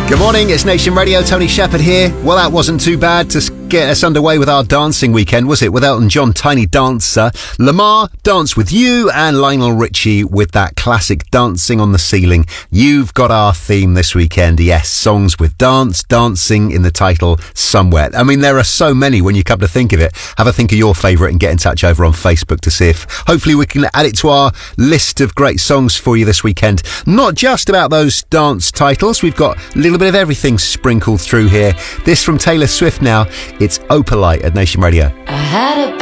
Good morning, it's Nation Radio, Tony Shepherd here. Well, that wasn't too bad to get us underway with our dancing weekend, was it? With Elton John, Tiny Dancer, Lamar, Dance With You, and Lionel Richie with that classic Dancing on the Ceiling. You've got our theme this weekend, yes, songs with dancing in the title somewhere. I mean, there are so many when you come to think of it. Have a think of your favourite and get in touch over on Facebook to see if hopefully we can add it to our list of great songs for you this weekend. Not just about those dance titles, we've got a little bit of everything sprinkled through here. This from Taylor Swift now. It's Opalite at Nation Radio. I had a